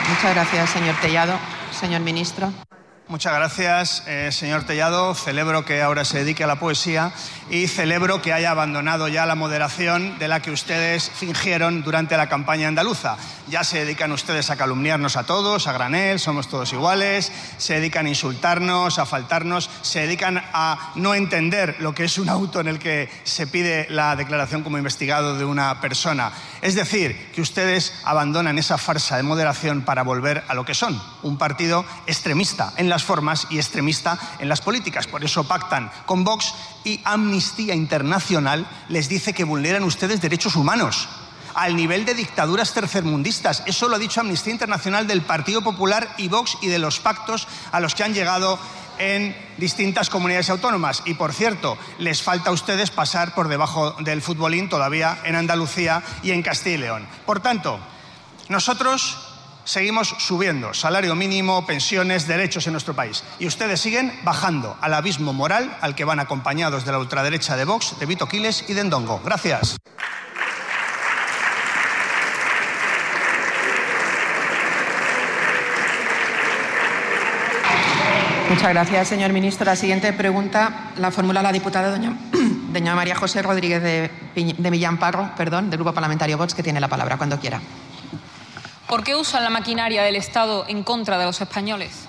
Muchas gracias, señor Tellado. Señor ministro. Muchas gracias, señor Tellado. Celebro que ahora se dedique a la poesía y celebro que haya abandonado ya la moderación de la que ustedes fingieron durante la campaña andaluza. Ya se dedican ustedes a calumniarnos a todos, a granel, somos todos iguales, se dedican a insultarnos, a faltarnos, se dedican a no entender lo que es un auto en el que se pide la declaración como investigado de una persona. Es decir, que ustedes abandonan esa farsa de moderación para volver a lo que son, un partido extremista en las formas y extremista en las políticas. Por eso pactan con Vox y Amnistía Internacional les dice que vulneran ustedes derechos humanos al nivel de dictaduras tercermundistas. Eso lo ha dicho Amnistía Internacional del Partido Popular y Vox y de los pactos a los que han llegado en distintas comunidades autónomas. Y, por cierto, les falta a ustedes pasar por debajo del futbolín todavía en Andalucía y en Castilla y León. Por tanto, nosotros seguimos subiendo salario mínimo, pensiones, derechos en nuestro país. Y ustedes siguen bajando al abismo moral al que van acompañados de la ultraderecha de Vox, de Vito Quiles y de Ndongo. Gracias. Muchas gracias, señor ministro. La siguiente pregunta la formula la diputada doña María José Rodríguez de Millán Parro, del Grupo Parlamentario Vox, que tiene la palabra cuando quiera. ¿Por qué usan la maquinaria del Estado en contra de los españoles?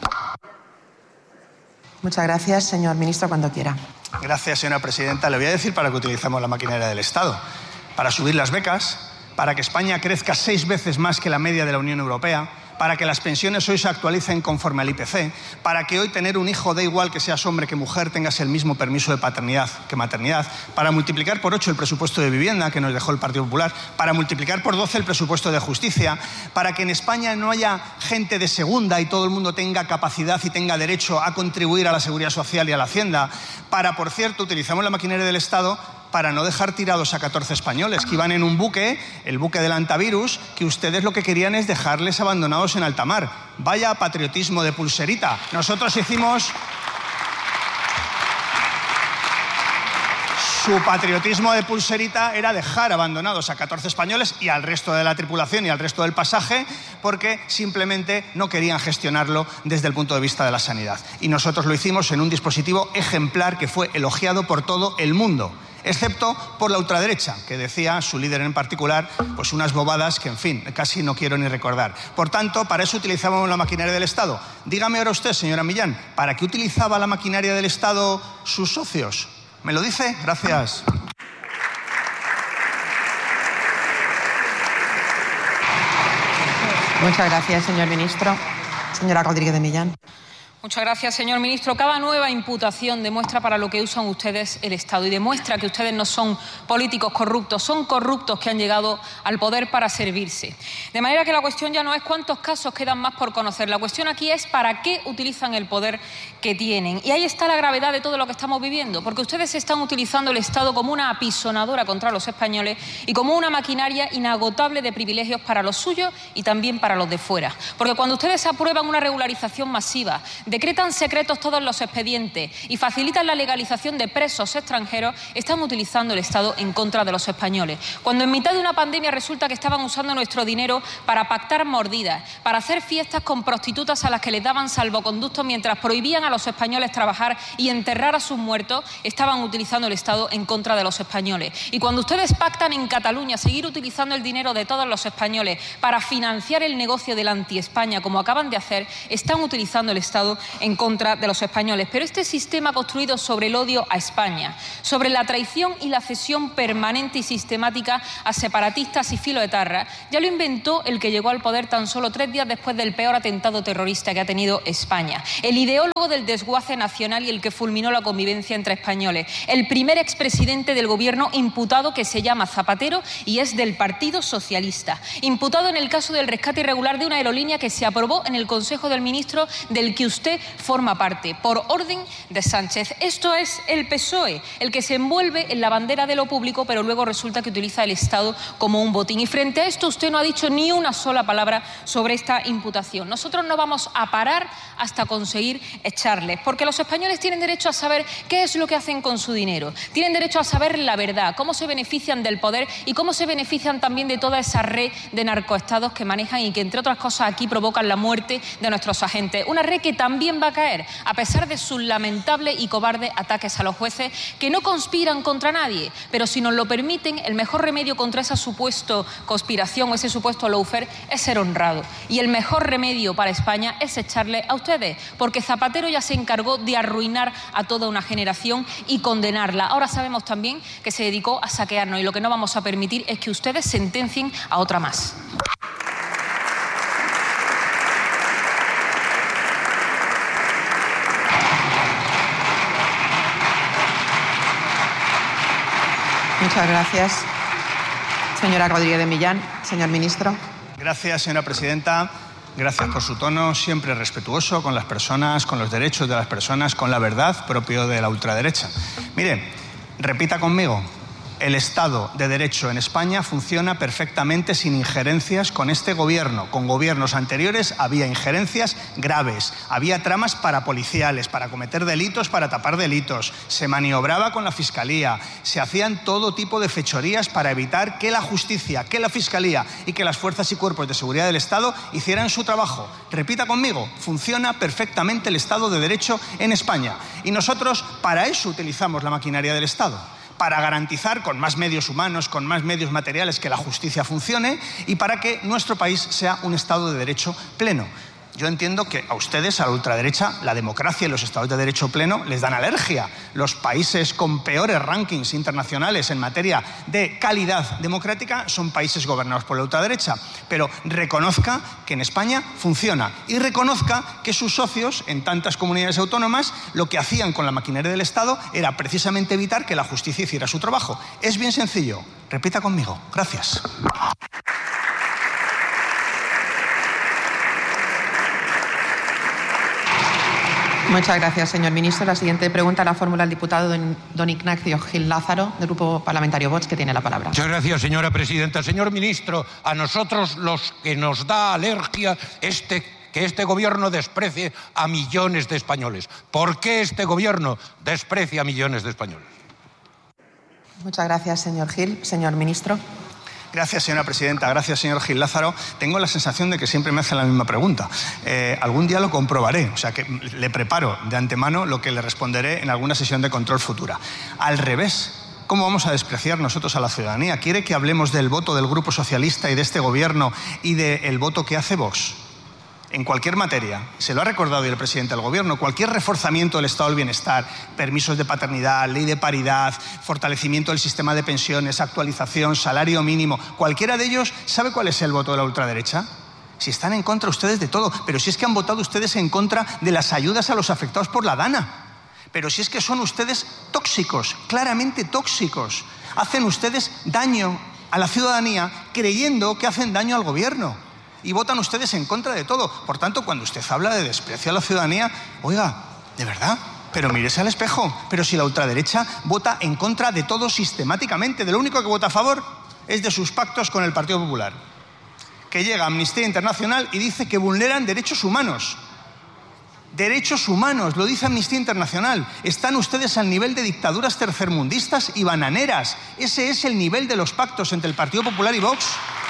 Muchas gracias, señor ministro, cuando quiera. Gracias, señora presidenta. Le voy a decir para qué utilizamos la maquinaria del Estado. Para subir las becas, para que España crezca 6 veces más que la media de la Unión Europea, para que las pensiones hoy se actualicen conforme al IPC, para que hoy tener un hijo, da igual que seas hombre que mujer, tengas el mismo permiso de paternidad que maternidad, para multiplicar por 8 el presupuesto de vivienda que nos dejó el Partido Popular, para multiplicar por 12 el presupuesto de justicia, para que en España no haya gente de segunda y todo el mundo tenga capacidad y tenga derecho a contribuir a la seguridad social y a la hacienda, para, por cierto, utilizamos la maquinaria del Estado para no dejar tirados a 14 españoles que iban en un buque, el buque del antivirus, que ustedes lo que querían es dejarles abandonados en alta mar. Vaya patriotismo de pulserita. Nosotros hicimos... Su patriotismo de pulserita era dejar abandonados a 14 españoles y al resto de la tripulación y al resto del pasaje porque simplemente no querían gestionarlo desde el punto de vista de la sanidad. Y nosotros lo hicimos en un dispositivo ejemplar que fue elogiado por todo el mundo, excepto por la ultraderecha, que decía, su líder en particular, pues unas bobadas que, en fin, casi no quiero ni recordar. Por tanto, para eso utilizábamos la maquinaria del Estado. Dígame ahora usted, señora Millán, ¿para qué utilizaba la maquinaria del Estado sus socios? ¿Me lo dice? Gracias. Muchas gracias, señor ministro. Señora Rodríguez de Millán. Muchas gracias, señor ministro. Cada nueva imputación demuestra para lo que usan ustedes el Estado y demuestra que ustedes no son políticos corruptos, son corruptos que han llegado al poder para servirse. De manera que la cuestión ya no es cuántos casos quedan más por conocer. La cuestión aquí es para qué utilizan el poder que tienen. Y ahí está la gravedad de todo lo que estamos viviendo, porque ustedes están utilizando el Estado como una apisonadora contra los españoles y como una maquinaria inagotable de privilegios para los suyos y también para los de fuera. Porque cuando ustedes aprueban una regularización masiva, decretan secretos todos los expedientes y facilitan la legalización de presos extranjeros, están utilizando el Estado en contra de los españoles. Cuando en mitad de una pandemia resulta que estaban usando nuestro dinero para pactar mordidas, para hacer fiestas con prostitutas a las que les daban salvoconductos mientras prohibían a los españoles trabajar y enterrar a sus muertos, estaban utilizando el Estado en contra de los españoles. Y cuando ustedes pactan en Cataluña seguir utilizando el dinero de todos los españoles para financiar el negocio del anti-España, como acaban de hacer, están utilizando el Estado en contra de los españoles. Pero este sistema construido sobre el odio a España, sobre la traición y la cesión permanente y sistemática a separatistas y filoetarras, ya lo inventó el que llegó al poder tan solo 3 días después del peor atentado terrorista que ha tenido España. El ideólogo del desguace nacional y el que fulminó la convivencia entre españoles. El primer expresidente del gobierno imputado, que se llama Zapatero y es del Partido Socialista. Imputado en el caso del rescate irregular de una aerolínea que se aprobó en el Consejo del Ministro, del que usted usted forma parte, por orden de Sánchez. Esto es el PSOE, el que se envuelve en la bandera de lo público, pero luego resulta que utiliza el Estado como un botín. Y frente a esto usted no ha dicho ni una sola palabra sobre esta imputación. Nosotros no vamos a parar hasta conseguir echarles, porque los españoles tienen derecho a saber qué es lo que hacen con su dinero. Tienen derecho a saber la verdad, cómo se benefician del poder y cómo se benefician también de toda esa red de narcoestados que manejan y que, entre otras cosas, aquí provocan la muerte de nuestros agentes. Una red que también va a caer, a pesar de sus lamentables y cobardes ataques a los jueces, que no conspiran contra nadie, pero si nos lo permiten, el mejor remedio contra esa supuesta conspiración o ese supuesto lawfare es ser honrado. Y el mejor remedio para España es echarle a ustedes, porque Zapatero ya se encargó de arruinar a toda una generación y condenarla. Ahora sabemos también que se dedicó a saquearnos y lo que no vamos a permitir es que ustedes sentencien a otra más. Muchas gracias. Señora Rodríguez de Millán. Señor ministro. Gracias, señora presidenta. Gracias por su tono siempre respetuoso con las personas, con los derechos de las personas, con la verdad propio de la ultraderecha. Mire, repita conmigo. El Estado de Derecho en España funciona perfectamente sin injerencias con este gobierno. Con gobiernos anteriores había injerencias graves, había tramas parapoliciales para cometer delitos, para tapar delitos, se maniobraba con la Fiscalía, se hacían todo tipo de fechorías para evitar que la justicia, que la Fiscalía y que las fuerzas y cuerpos de seguridad del Estado hicieran su trabajo. Repita conmigo, funciona perfectamente el Estado de Derecho en España. Y nosotros para eso utilizamos la maquinaria del Estado. Para garantizar con más medios humanos, con más medios materiales que la justicia funcione y para que nuestro país sea un Estado de Derecho pleno. Yo entiendo que a ustedes, a la ultraderecha, la democracia y los estados de derecho pleno les dan alergia. Los países con peores rankings internacionales en materia de calidad democrática son países gobernados por la ultraderecha. Pero reconozca que en España funciona y reconozca que sus socios en tantas comunidades autónomas lo que hacían con la maquinaria del Estado era precisamente evitar que la justicia hiciera su trabajo. Es bien sencillo. Repita conmigo. Gracias. Muchas gracias, señor ministro. La siguiente pregunta la formula el diputado don Ignacio Gil Lázaro, del Grupo Parlamentario Vox, que tiene la palabra. Muchas gracias, señora presidenta. Señor ministro, a nosotros los que nos da alergia que este gobierno desprecie a millones de españoles. ¿Por qué este gobierno desprecia a millones de españoles? Muchas gracias, señor Gil. Señor ministro. Gracias, señora presidenta. Gracias, señor Gil Lázaro. Tengo la sensación de que siempre me hacen la misma pregunta. Algún día lo comprobaré, o sea que le preparo de antemano lo que le responderé en alguna sesión de control futura. Al revés, ¿cómo vamos a despreciar nosotros a la ciudadanía? ¿Quiere que hablemos del voto del Grupo Socialista y de este gobierno y del voto que hace Vox? En cualquier materia, se lo ha recordado el presidente del Gobierno, cualquier reforzamiento del estado del bienestar, permisos de paternidad, ley de paridad, fortalecimiento del sistema de pensiones, actualización, salario mínimo, cualquiera de ellos, ¿sabe cuál es el voto de la ultraderecha? Si están en contra ustedes de todo, pero si es que han votado ustedes en contra de las ayudas a los afectados por la DANA, pero si es que son ustedes tóxicos, claramente tóxicos, hacen ustedes daño a la ciudadanía creyendo que hacen daño al Gobierno. Y votan ustedes en contra de todo. Por tanto, cuando usted habla de desprecio a la ciudadanía, oiga, ¿de verdad? Pero mírese al espejo. Pero si la ultraderecha vota en contra de todo sistemáticamente, de lo único que vota a favor es de sus pactos con el Partido Popular. Que llega Amnistía Internacional y dice que vulneran derechos humanos. Derechos humanos, lo dice Amnistía Internacional. Están ustedes al nivel de dictaduras tercermundistas y bananeras. Ese es el nivel de los pactos entre el Partido Popular y Vox.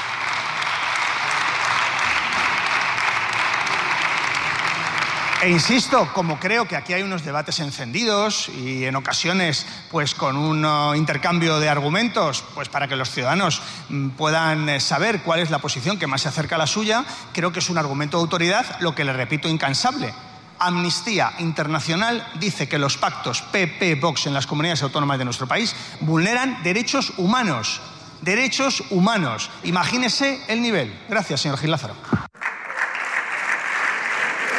E insisto, como creo que aquí hay unos debates encendidos y en ocasiones pues con un intercambio de argumentos pues para que los ciudadanos puedan saber cuál es la posición que más se acerca a la suya, creo que es un argumento de autoridad, lo que le repito incansable. Amnistía Internacional dice que los pactos PP-Vox en las comunidades autónomas de nuestro país vulneran derechos humanos. Derechos humanos. Imagínese el nivel. Gracias, señor Gil Lázaro.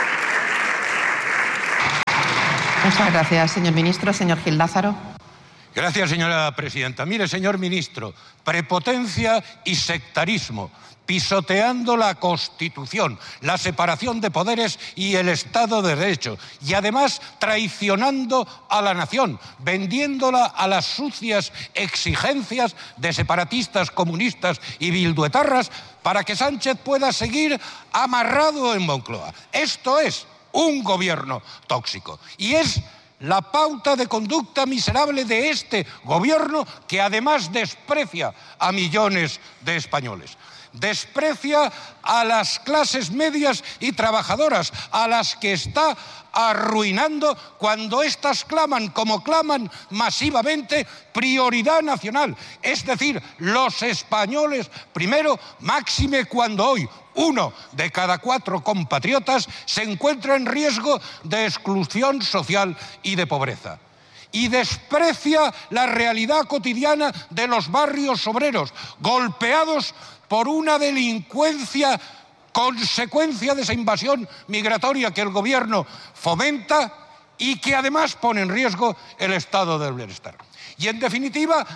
Muchas gracias, señor ministro. Señor Gil Lázaro. Gracias, señora presidenta. Mire, señor ministro, prepotencia y sectarismo, pisoteando la Constitución, la separación de poderes y el Estado de Derecho, y además traicionando a la nación, vendiéndola a las sucias exigencias de separatistas, comunistas y bilduetarras para que Sánchez pueda seguir amarrado en Moncloa. Esto es un gobierno tóxico y es la pauta de conducta miserable de este gobierno, que además desprecia a millones de españoles. Desprecia a las clases medias y trabajadoras, a las que está arruinando cuando éstas claman, como claman masivamente, prioridad nacional. Es decir, los españoles primero, máxime cuando hoy 1 de cada 4 compatriotas se encuentra en riesgo de exclusión social y de pobreza. Y desprecia la realidad cotidiana de los barrios obreros, golpeados por una delincuencia consecuencia de esa invasión migratoria que el gobierno fomenta y que además pone en riesgo el estado del bienestar. Y en definitiva,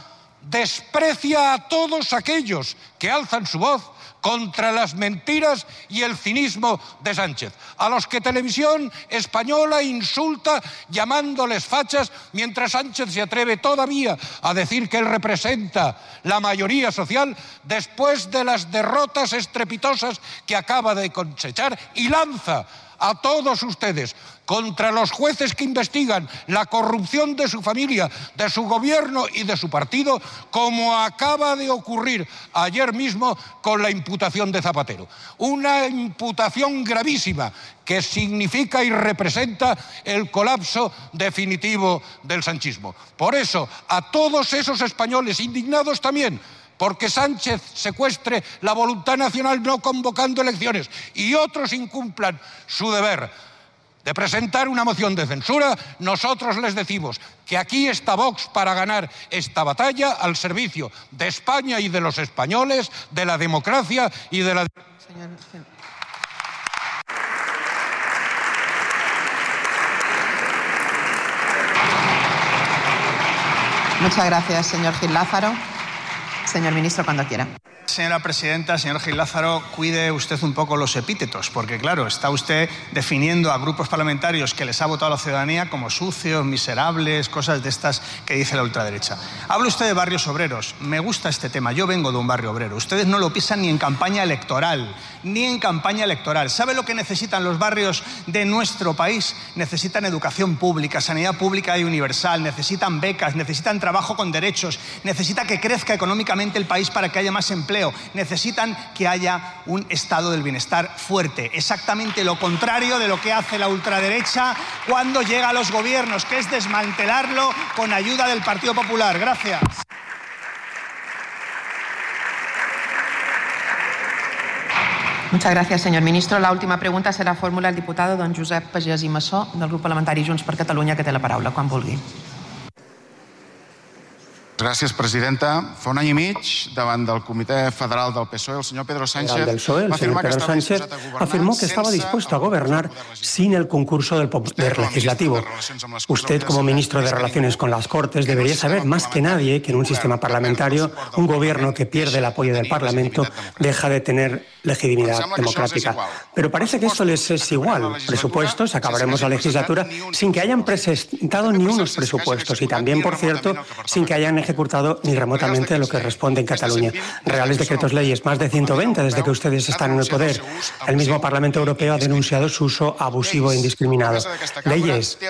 desprecia a todos aquellos que alzan su voz contra las mentiras y el cinismo de Sánchez, a los que Televisión Española insulta llamándoles fachas, mientras Sánchez se atreve todavía a decir que él representa la mayoría social después de las derrotas estrepitosas que acaba de cosechar, y lanza a todos ustedes contra los jueces que investigan la corrupción de su familia, de su gobierno y de su partido, como acaba de ocurrir ayer mismo con la imputación de Zapatero. Una imputación gravísima que significa y representa el colapso definitivo del sanchismo. Por eso, a todos esos españoles indignados también porque Sánchez secuestre la voluntad nacional no convocando elecciones y otros incumplan su deber de presentar una moción de censura, nosotros les decimos que aquí está Vox para ganar esta batalla al servicio de España y de los españoles, de la democracia y de la... Muchas gracias, señor Gil Lázaro. Señor ministro, cuando quiera. Señora presidenta, señor Gil Lázaro, cuide usted un poco los epítetos, porque claro, está usted definiendo a grupos parlamentarios que les ha votado la ciudadanía como sucios, miserables, cosas de estas que dice la ultraderecha. Habla usted de barrios obreros. Me gusta este tema. Yo vengo de un barrio obrero. Ustedes no lo pisan ni en campaña electoral, ni en campaña electoral. ¿Sabe lo que necesitan los barrios de nuestro país? Necesitan educación pública, sanidad pública y universal, necesitan becas, necesitan trabajo con derechos, necesita que crezca económicamente el país para que haya más empleo. Necesitan que haya un estado del bienestar fuerte. Exactamente lo contrario de lo que hace la ultraderecha cuando llega a los gobiernos, que es desmantelarlo con ayuda del Partido Popular. Gracias. Muchas gracias, señor ministro. La última pregunta se la formula el diputado don Josep Pagès i Massó, del grup parlamentari Junts per Catalunya, que té la paraula, quan vulgui. Gràcies, presidenta. Fa un any i mig, davant del Comitè Federal del PSOE, el señor Pedro Sánchez afirmó que estaba dispuesto a gobernar sin el concurso del Poder Legislativo. Usted, como ministro de Relaciones con las Cortes, debería saber más que nadie que en un sistema parlamentario, un gobierno que pierde el apoyo del Parlamento deja de tener legitimidad democrática. Pero parece que esto les es igual. Presupuestos, acabaremos la legislatura sin que hayan presentado ni unos presupuestos y también, por cierto, sin que hayan ejecutado ni remotamente lo que responde en Cataluña. Reales decretos leyes, más de 120 desde que ustedes están en el poder. El mismo Parlamento Europeo ha denunciado su uso abusivo e indiscriminado. Leyes.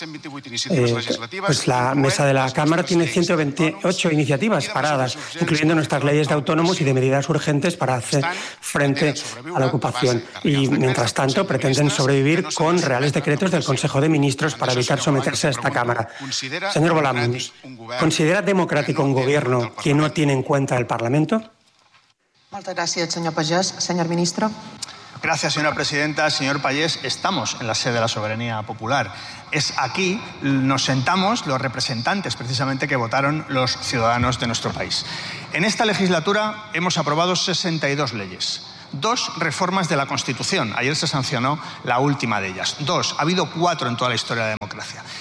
Pues la mesa de la Cámara tiene 128 iniciativas paradas, incluyendo nuestras leyes de autónomos y de medidas urgentes para hacer frente a la ocupación. Y, mientras tanto, pretenden sobrevivir con reales decretos del Consejo de Ministros para evitar someterse a esta Cámara. Señor Bolaños, ¿considera democrático un gobierno que no tiene en cuenta el Parlamento? Muchas gracias, señor Pagès. Señor ministro. Gracias, señora presidenta. Señor Pagès, estamos en la sede de la soberanía popular. Es aquí, nos sentamos los representantes precisamente que votaron los ciudadanos de nuestro país. En esta legislatura hemos aprobado 62 leyes. 2 reformas de la Constitución. Ayer se sancionó la última de ellas. 2. Ha habido 4 en toda la historia de la democracia.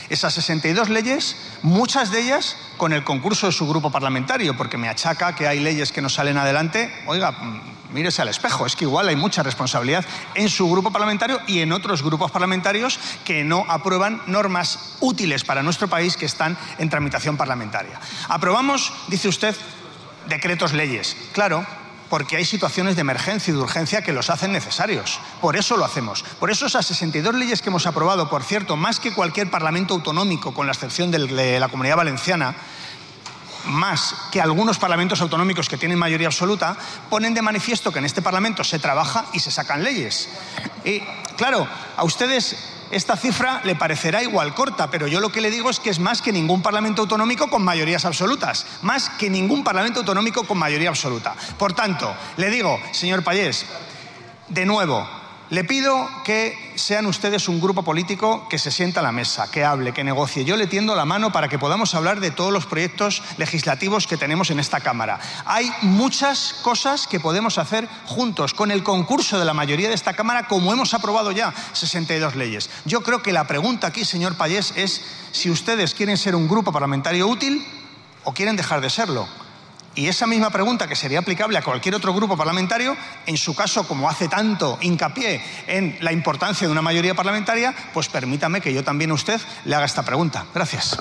Esas 62 leyes, muchas de ellas con el concurso de su grupo parlamentario, porque me achaca que hay leyes que no salen adelante. Oiga, mírese al espejo, es que igual hay mucha responsabilidad en su grupo parlamentario y en otros grupos parlamentarios que no aprueban normas útiles para nuestro país que están en tramitación parlamentaria. Aprobamos, dice usted, decretos leyes. Claro, porque hay situaciones de emergencia y de urgencia que los hacen necesarios. Por eso lo hacemos. Por eso esas 62 leyes que hemos aprobado, por cierto, más que cualquier parlamento autonómico, con la excepción de la Comunidad Valenciana, más que algunos parlamentos autonómicos que tienen mayoría absoluta, ponen de manifiesto que en este Parlamento se trabaja y se sacan leyes. Y, claro, a ustedes esta cifra le parecerá igual corta, pero yo lo que le digo es que es más que ningún parlamento autonómico con mayorías absolutas. Más que ningún parlamento autonómico con mayoría absoluta. Por tanto, le digo, señor Pallés, de nuevo, le pido que sean ustedes un grupo político que se sienta a la mesa, que hable, que negocie. Yo le tiendo la mano para que podamos hablar de todos los proyectos legislativos que tenemos en esta Cámara. Hay muchas cosas que podemos hacer juntos, con el concurso de la mayoría de esta Cámara, como hemos aprobado ya 62 leyes. Yo creo que la pregunta aquí, señor Pallés, es si ustedes quieren ser un grupo parlamentario útil o quieren dejar de serlo. Y esa misma pregunta, que sería aplicable a cualquier otro grupo parlamentario, en su caso, como hace tanto hincapié en la importancia de una mayoría parlamentaria, pues permítame que yo también a usted le haga esta pregunta. Gracias.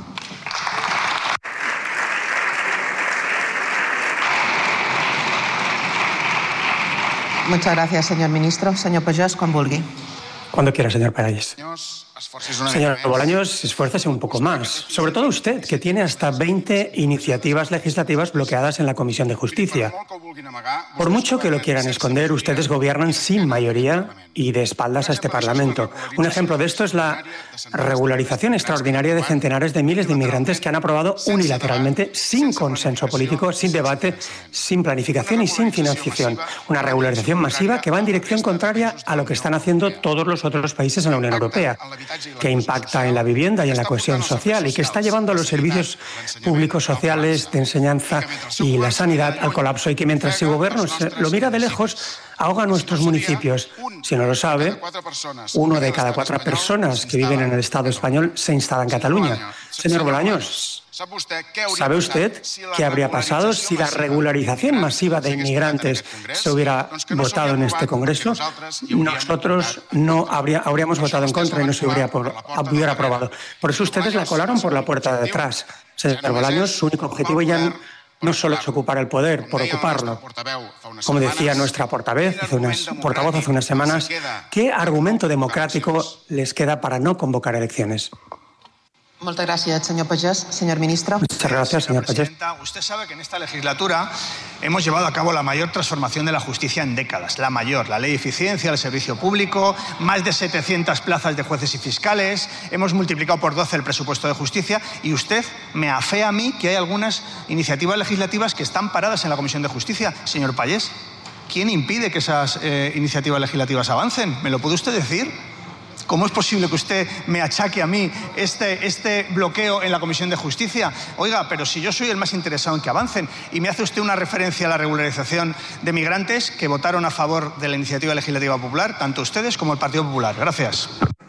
Muchas gracias, señor ministro. Señor Pujol, quan vulgui. Cuando quiera, señor Pallés. Señor Bolaños, esfuércese un poco más. Sobre todo usted, que tiene hasta 20 iniciativas legislativas bloqueadas en la Comisión de Justicia. Por mucho que lo quieran esconder, ustedes gobiernan sin mayoría y de espaldas a este Parlamento. Un ejemplo de esto es la regularización extraordinaria de centenares de miles de inmigrantes que han aprobado unilateralmente, sin consenso político, sin debate, sin planificación y sin financiación. Una regularización masiva que va en dirección contraria a lo que están haciendo todos los otros países en la Unión Europea, que impacta en la vivienda y en la cohesión social y que está llevando a los servicios públicos sociales de enseñanza y la sanidad al colapso, y que mientras su gobierno lo mira de lejos ahoga a nuestros municipios. Si no lo sabe, 1 de cada 4 personas que viven en el Estado español se instala en Cataluña. Señor Bolaños, ¿sabe usted qué habría pasado si la regularización masiva de inmigrantes se hubiera votado en este Congreso? Nosotros no habríamos votado en contra y no se hubiera aprobado. Por eso ustedes la colaron por la puerta de atrás. Señor Bolaños, su único objetivo ya no solo es ocupar el poder, por ocuparlo. Como decía nuestra portavoz hace unas semanas, ¿qué argumento democrático les queda para no convocar elecciones? Muchas gracias, señor Pujol. Señor ministro. Muchas gracias, señor Pujol. Usted sabe que en esta legislatura hemos llevado a cabo la mayor transformación de la justicia en décadas. La mayor, la ley de eficiencia, el servicio público, más de 700 plazas de jueces y fiscales, hemos multiplicado por 12 el presupuesto de justicia, y usted me afea a mí que hay algunas iniciativas legislativas que están paradas en la Comisión de Justicia. Señor Pallés, ¿quién impide que esas iniciativas legislativas avancen? ¿Me lo puede usted decir? ¿Cómo es posible que usted me achaque a mí este bloqueo en la Comisión de Justicia? Oiga, pero si yo soy el más interesado en que avancen. Y me hace usted una referencia a la regularización de migrantes que votaron a favor de la iniciativa legislativa popular, tanto ustedes como el Partido Popular. Gracias.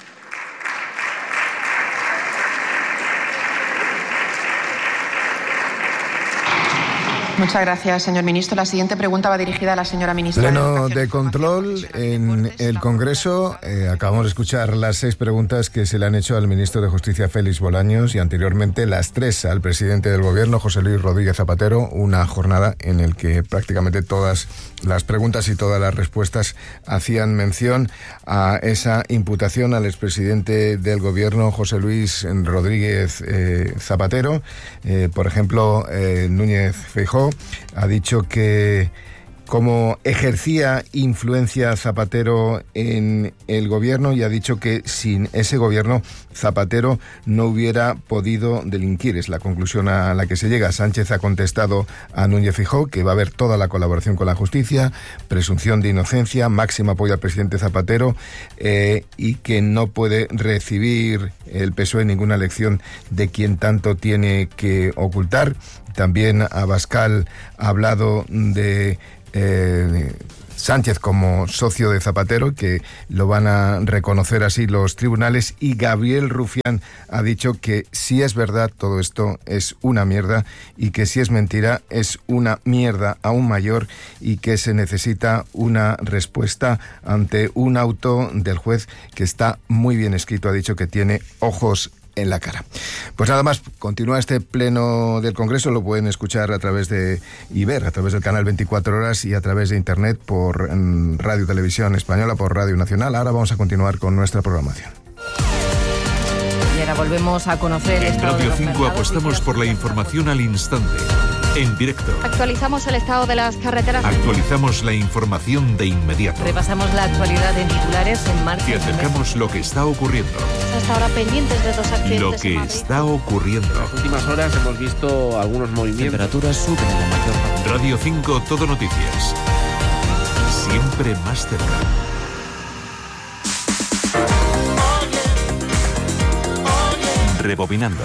Muchas gracias, señor ministro. La siguiente pregunta va dirigida a la señora ministra. Pleno de control en el Congreso. Acabamos de escuchar las 6 preguntas que se le han hecho al ministro de Justicia, Félix Bolaños, y anteriormente las 3 al presidente del Gobierno, José Luis Rodríguez Zapatero. Una jornada en la que prácticamente todas las preguntas y todas las respuestas hacían mención a esa imputación al expresidente del Gobierno, José Luis Rodríguez Zapatero. Por ejemplo, Núñez Feijóo ha dicho que cómo ejercía influencia Zapatero en el gobierno, y ha dicho que sin ese gobierno Zapatero no hubiera podido delinquir. Es la conclusión a la que se llega. Sánchez ha contestado a Núñez Feijóo que va a haber toda la colaboración con la justicia, presunción de inocencia, máximo apoyo al presidente Zapatero, y que no puede recibir el PSOE ninguna lección de quien tanto tiene que ocultar. También Abascal ha hablado de Sánchez como socio de Zapatero, que lo van a reconocer así los tribunales, y Gabriel Rufián ha dicho que si es verdad todo esto es una mierda y que si es mentira es una mierda aún mayor y que se necesita una respuesta ante un auto del juez que está muy bien escrito. Ha dicho que tiene ojos en la cara. Pues nada más, continúa este pleno del Congreso, lo pueden escuchar a través de y ver a través del canal 24 horas y a través de internet por Radio Televisión Española, por Radio Nacional. Ahora vamos a continuar con nuestra programación. Y ahora volvemos a conocer en Radio 5 apostamos por la información al instante, en directo. Actualizamos el estado de las carreteras. Actualizamos la información de inmediato. Repasamos la actualidad en titulares en marcha. Y acercamos lo que está ocurriendo. Hasta ahora pendientes de 2 accidentes. Lo que está ocurriendo. En las últimas horas hemos visto algunos movimientos. Temperaturas suben en la mayor parte. Radio 5 Todo Noticias. Siempre más cerca. Rebobinando.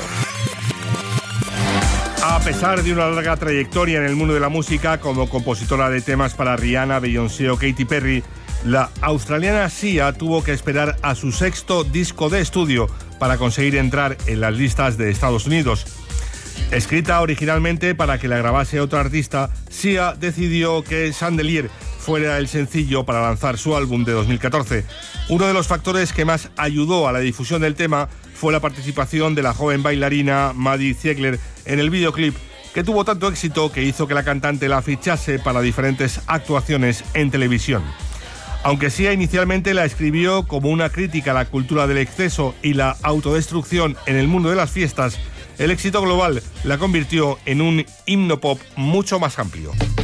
A pesar de una larga trayectoria en el mundo de la música como compositora de temas para Rihanna, Beyoncé o Katy Perry, la australiana Sia tuvo que esperar a su 6º disco de estudio para conseguir entrar en las listas de Estados Unidos. Escrita originalmente para que la grabase otro artista, Sia decidió que Chandelier fuera el sencillo para lanzar su álbum de 2014. Uno de los factores que más ayudó a la difusión del tema fue la participación de la joven bailarina Maddie Ziegler en el videoclip, que tuvo tanto éxito que hizo que la cantante la fichase para diferentes actuaciones en televisión. Aunque Sia inicialmente la escribió como una crítica a la cultura del exceso y la autodestrucción en el mundo de las fiestas, el éxito global la convirtió en un himno pop mucho más amplio.